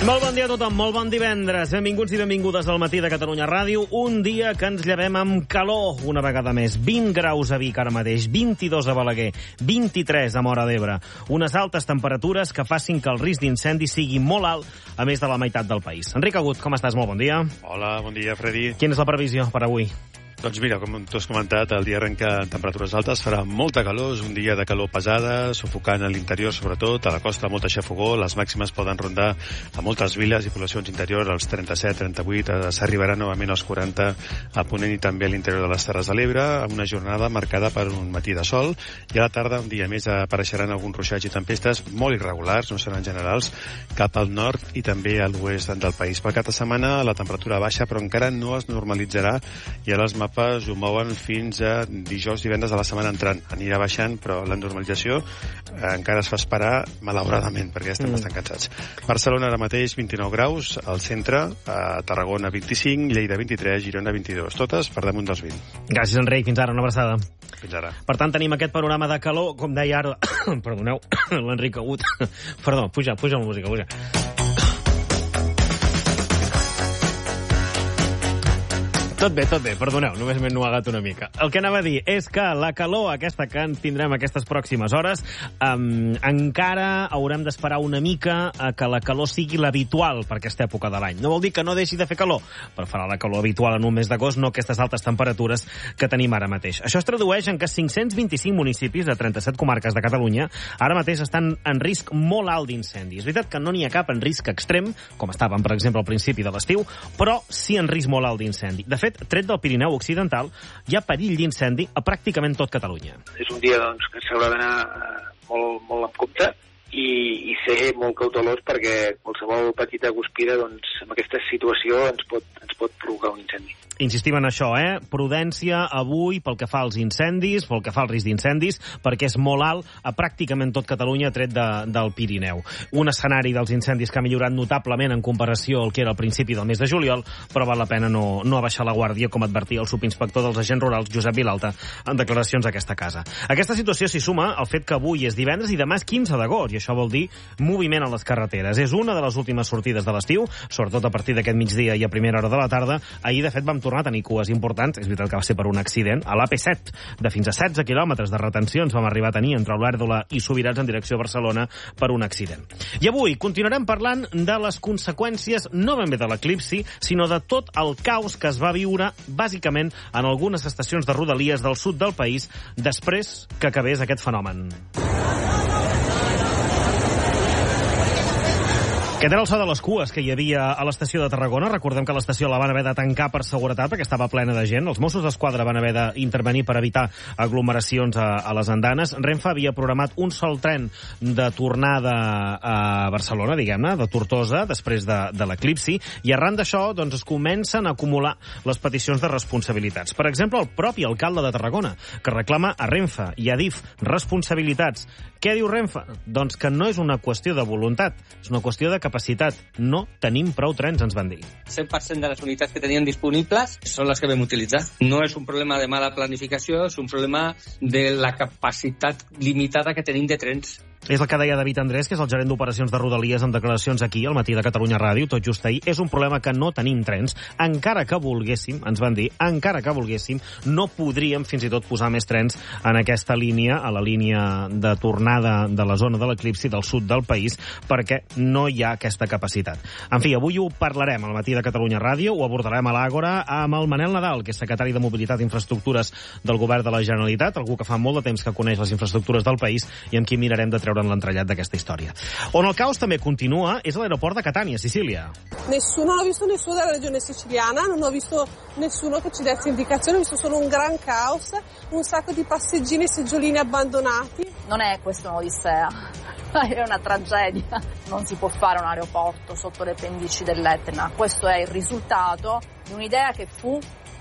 Molt bon dia a tothom, molt bon divendres. Benvinguts i benvingudes al Matí de Catalunya Ràdio. Un dia que ens llevem amb calor una vegada més. 20 graus a Vic ara mateix, 22 a Balaguer, 23 a Móra d'Ebre. Unes altes temperatures que facin que el risc d'incendi sigui molt alt a més de la meitat del país. Enric Agut, com estàs? Molt bon dia. Hola, bon dia, Freddy. Quina és la previsió per avui? Doncs mira, com tu has comentat, el dia arrenca en temperatures altes, farà molta calor, és un dia de calor pesada, sufocant a l'interior sobretot, a la costa molta xafogor, les màximes poden rondar a moltes viles i poblacions interiors als 37, 38, s'arribarà novament als 40 a Ponent i també a l'interior de les Terres de l'Ebre, amb una jornada marcada per un matí de sol, i a la tarda un dia més apareixeran alguns ruixats i tempestes molt irregulars, no seran generals, cap al nord i també a l'oest del país. Per cap de setmana la temperatura baixa, però encara no es normalitzarà i a les mapes ho mouen fins a dijous, divendres de la setmana entrant. Anirà baixant, però la normalització encara es fa esperar, malauradament, perquè estem bastant cansats. Barcelona ara mateix 29 graus, al centre, a Tarragona 25, Lleida 23, Girona 22, totes per damunt dels 20. Gràcies, Enric. Fins ara, una abraçada. Fins ara. Per tant, tenim aquest panorama de calor, com deia ara... Perdoneu, l'Enric Agut. Perdó, puja la música, puja. Tot bé, perdoneu, només m'he ennuegat una mica. El que anava a dir és que la calor aquesta que ens tindrem aquestes pròximes hores encara haurem d'esperar una mica a que la calor sigui l'habitual per aquesta època de l'any. No vol dir que no deixi de fer calor, però farà la calor habitual en un mes d'agost, no aquestes altes temperatures que tenim ara mateix. Això es tradueix en que 525 municipis de 37 comarques de Catalunya ara mateix estan en risc molt alt d'incendi. És veritat que no n'hi ha cap en risc extrem, com estàvem, per exemple, al principi de l'estiu, però sí en risc molt alt d'incendi. De fet, tret del Pirineu Occidental, hi ha perill d'incendi a pràcticament tot Catalunya. És un dia doncs, que s'haurà d'anar molt amb compte i ser molt cautelós perquè qualsevol petita guspira doncs, en aquesta situació ens pot provocar un incendi. Insistim en això, prudència avui pel que fa als incendis, pel que fa al risc d'incendis, perquè és molt alt a pràcticament tot Catalunya, tret del Pirineu. Un escenari dels incendis que ha millorat notablement en comparació al que era al principi del mes de juliol, però val la pena no abaixar la guàrdia, com advertia el subinspector dels agents rurals, Josep Vilalta, en declaracions a aquesta casa. Aquesta situació s'hi suma al fet que avui és divendres i demà és 15 d'agost, i això vol dir moviment a les carreteres. És una de les últimes sortides de l'estiu, sobretot a partir d'aquest migdia i a primera hora de la tarda. Ahir, de fet, vam tornar a tenir cues importants, és veritat que va ser per un accident, a l'AP7, de fins a 16 quilòmetres de retencions vam arribar a tenir entre Olèrdola i Subirats en direcció a Barcelona per un accident. I avui continuarem parlant de les conseqüències, no ben bé de l'eclipsi, sinó de tot el caos que es va viure, bàsicament, en algunes estacions de Rodalies del sud del país, després que acabés aquest fenomen. Aquest era el so de les cues que hi havia a l'estació de Tarragona. Recordem que l'estació la van haver de tancar per seguretat perquè estava plena de gent. Els Mossos d'Esquadra van haver d'intervenir per evitar aglomeracions a les andanes. Renfe havia programat un sol tren de tornada a Barcelona, diguem-ne, de Tortosa, després de l'eclipsi, i arran d'això doncs, es comencen a acumular les peticions de responsabilitats. Per exemple, el propi alcalde de Tarragona, que reclama a Renfe i a DIF responsabilitats. Què diu Renfe? Doncs que no és una qüestió de voluntat, és una qüestió de capacitat. No tenim prou trens, ens van dir. 100% de les unitats que tenien disponibles són les que vam utilitzar. No és un problema de mala planificació, és un problema de la capacitat limitada que tenim de trens. És el que deia David Andrés, que és el gerent d'operacions de Rodalies, en declaracions aquí, al Matí de Catalunya Ràdio, tot just ahir. És un problema que no tenim trens. Encara que volguéssim, ens van dir, encara que volguéssim, no podríem fins i tot posar més trens en aquesta línia, a la línia de tornada de la zona de l'eclipsi del sud del país, perquè no hi ha aquesta capacitat. En fi, avui ho parlarem al Matí de Catalunya Ràdio, ho abordarem a l'Àgora amb el Manel Nadal, que és secretari de Mobilitat i Infraestructures del Govern de la Generalitat, algú que fa molt de temps que coneix les infraestructures del país i amb qui mirarem de treure en l'entrellat d'aquesta història. On el caos també continua és a l'aeroport de Catania, Sicilia. Non ho visto nessuno della regione siciliana, non ho visto nessuno che ci desse indicazioni, ho visto solo un gran caos, un sacco di passeggini e seggiolini abbandonati. Non è questo un'odissea, è una tragedia. Non si può fare un aeroporto sotto le pendici dell'Etna. Questo è il risultato di un'idea che fu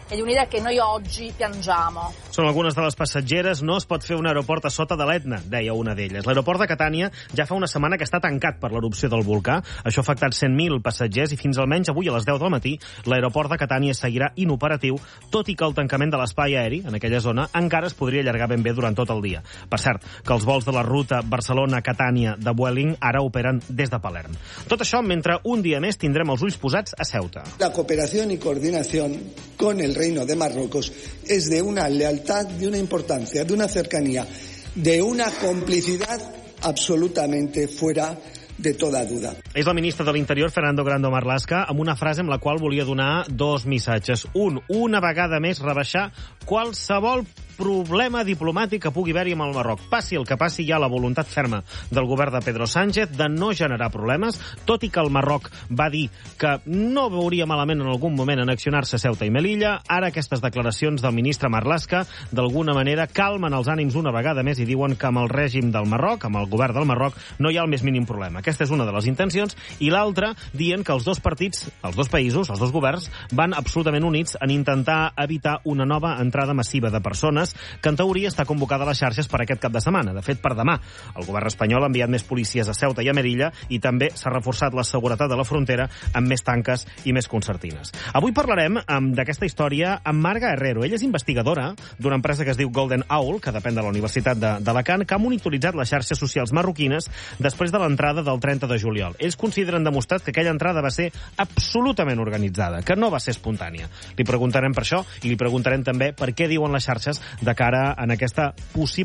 e di un'idea che noi oggi piangiamo. Són algunes de les passatgeres. No es pot fer un aeroport a sota de l'Etna, deia una d'elles. L'aeroport de Catània ja fa una setmana que està tancat per l'erupció del volcà. Això ha afectat 100.000 passatgers i fins almenys avui a les 10 del matí l'aeroport de Catània seguirà inoperatiu, tot i que el tancament de l'espai aeri en aquella zona encara es podria allargar ben bé durant tot el dia. Per cert, que els vols de la ruta Barcelona-Catània de Vueling ara operen des de Palerm. Tot això mentre un dia més tindrem els ulls posats a Ceuta. La cooperación y coordinación con el Reino de Marruecos es de una lealtad, de una importancia, de una cercanía, de una complicidad absolutamente fuera de toda duda. És el ministre de l'Interior, Fernando Grande Marlaska, amb una frase amb la qual volia donar dos missatges. Una vegada més rebaixar qualsevol problema diplomàtic que pugui haver-hi amb el Marroc. Passi el que passi, hi ha la voluntat ferma del govern de Pedro Sánchez de no generar problemes, tot i que el Marroc va dir que no veuria malament en algun moment annexionar-se Ceuta i Melilla. Ara aquestes declaracions del ministre Marlaska d'alguna manera calmen els ànims una vegada més i diuen que amb el règim del Marroc, amb el govern del Marroc, no hi ha el més mínim problema. Aquesta és una de les intencions, i l'altra dient que els dos partits, els dos països, els dos governs, van absolutament units en intentar evitar una nova entrada massiva de persones que en teoria està convocada a les xarxes per aquest cap de setmana, de fet per demà. El govern espanyol ha enviat més policies a Ceuta i a Melilla i també s'ha reforçat la seguretat de la frontera amb més tanques i més concertines. Avui parlarem d'aquesta història amb Marga Herrero. Ella és investigadora d'una empresa que es diu Golden Owl, que depèn de la Universitat d'Alacant, que ha monitoritzat les xarxes socials marroquines després de l'entrada del 30 de juliol. Ells consideren demostrat que aquella entrada va ser absolutament organitzada, que no va ser espontània. Li preguntarem per això i li preguntarem també per què diuen les xarxes de cara en aquesta possible